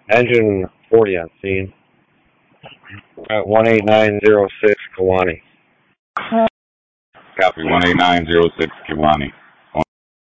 Engine 40 on scene at 18906 Kiwani. Copy 18906 Kiwani.